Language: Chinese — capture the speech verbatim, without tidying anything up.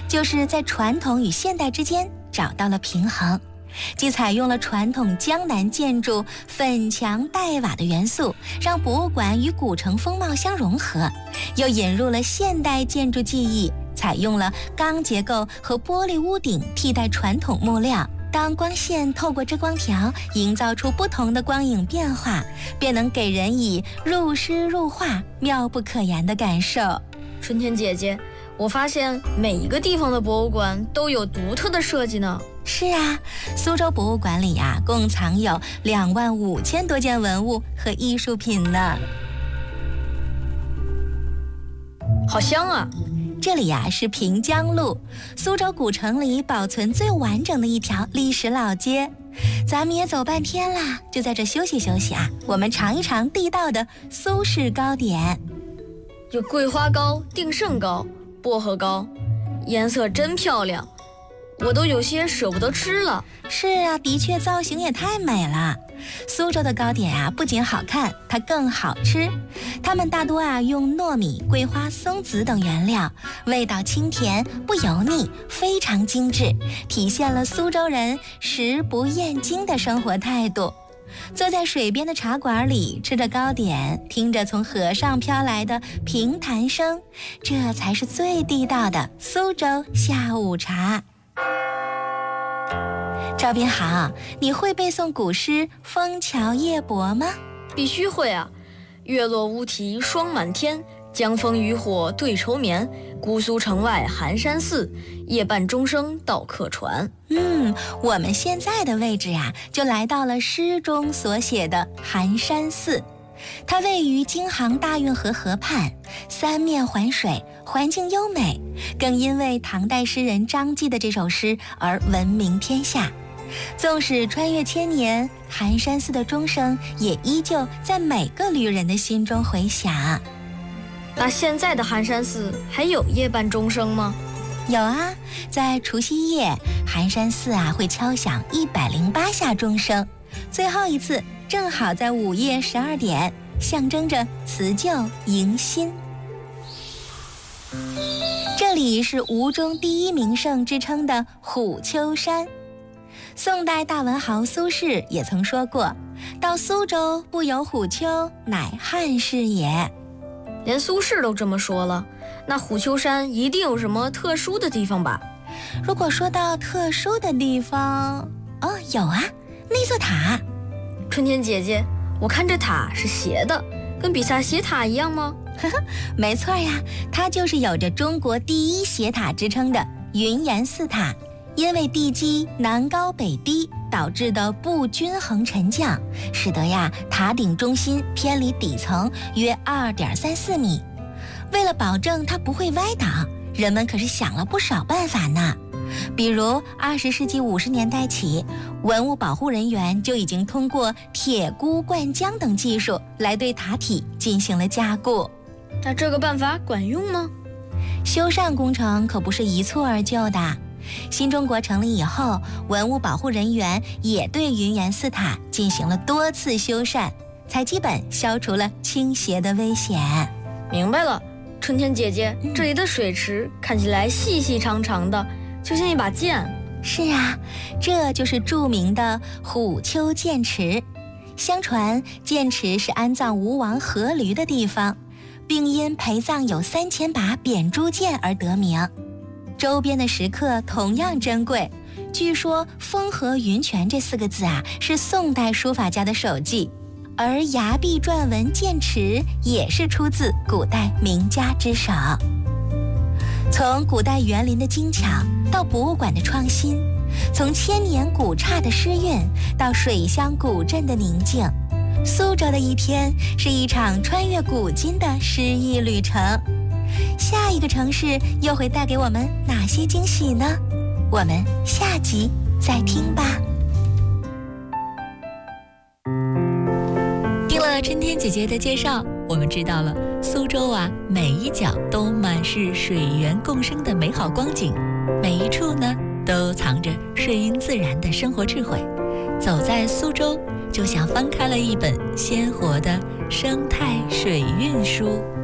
就是在传统与现代之间找到了平衡，既采用了传统江南建筑粉墙黛瓦的元素，让博物馆与古城风貌相融合，又引入了现代建筑技艺，采用了钢结构和玻璃屋顶替代传统木料。当光线透过遮光条营造出不同的光影变化，便能给人以入诗入画、妙不可言的感受。 春天姐姐，我发现每一个地方的博物馆都有独特的设计呢。 是啊，苏州博物馆里呀、啊，共藏有两万五千多件文物和艺术品呢。 好香啊！ 这里呀、啊、是平江路，苏州古城里保存最完整的一条历史老街。咱们也走半天啦，就在这休息休息啊，我们尝一尝地道的苏式糕点。 有桂花糕、定胜糕、薄荷糕，颜色真漂亮，我都有些舍不得吃了。 是啊，的确造型也太美了。苏州的糕点啊，不仅好看，它更好吃。它们大多啊用糯米、桂花、松子等原料，味道清甜不油腻，非常精致，体现了苏州人食不厌精的生活态度。坐在水边的茶馆里，吃着糕点，听着从河上飘来的平潭声，这才是最地道的苏州下午茶。赵斌好，你会背诵古诗《枫桥夜泊》吗？ 必须会啊！月落乌啼霜满天，江枫渔火对愁眠。姑苏城外寒山寺，夜半钟声到客船。 嗯，我们现在的位置呀、啊，就来到了诗中所写的寒山寺。它位于京杭大运河河畔，三面环水，环境优美，更因为唐代诗人张继的这首诗而闻名天下。纵使穿越千年，寒山寺的钟声也依旧在每个旅人的心中回响。 那现在的寒山寺还有夜半钟声吗？ 有啊，在除夕夜，寒山寺啊会敲响一百零八下钟声，最后一次正好在午夜十二点，象征着辞旧迎新。这里是吴中第一名胜之称的虎丘山。宋代大文豪苏轼也曾说过，到苏州不游虎丘，乃汉室也。 连苏轼都这么说了，那虎丘山一定有什么特殊的地方吧？ 如果说到特殊的地方，哦，有啊，那座塔。 春天姐姐，我看这塔是斜的，跟比萨斜塔一样吗？ 呵呵，没错呀，它就是有着中国第一斜塔之称的云岩寺塔。因为地基南高北低导致的不均衡沉降，使得呀塔顶中心偏离底层约 二点三四米。为了保证它不会歪倒，人们可是想了不少办法呢。比如二十世纪五十年代起，文物保护人员就已经通过铁箍灌浆等技术来对塔体进行了加固。 那这个办法管用吗？ 修缮工程可不是一蹴而就的。新中国成立以后，文物保护人员也对云岩寺塔进行了多次修缮，才基本消除了倾斜的危险。 明白了，春天姐姐，嗯、这里的水池看起来细细长长的，就像一把剑。 是啊，这就是著名的虎丘剑池。相传剑池是安葬吴王阖闾的地方，并因陪葬有三千把扁珠剑而得名。周边的石刻同样珍贵，据说风和云泉这四个字啊是宋代书法家的手迹，而崖壁篆文剑池也是出自古代名家之手。从古代园林的精巧到博物馆的创新，从千年古刹的诗韵到水乡古镇的宁静，苏州的一天是一场穿越古今的诗意旅程。下一个城市又会带给我们哪些惊喜呢？我们下集再听吧。 听了春天姐姐的介绍，我们知道了苏州啊，每一角都满是水源共生的美好光景，每一处呢都藏着顺应自然的生活智慧。走在苏州，就像翻开了一本鲜活的生态水运书。